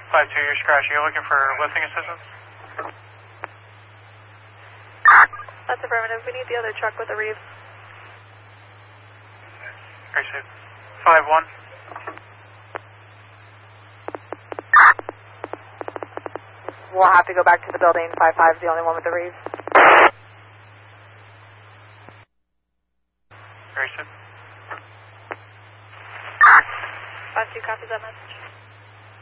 5-2, you're scratch. Are you looking for lifting assistance? That's affirmative. We need the other truck with the reef. Great, 5-1. We'll have to go back to the building. 5-5 is the only one with the reef. Great, 5-2 copies that message.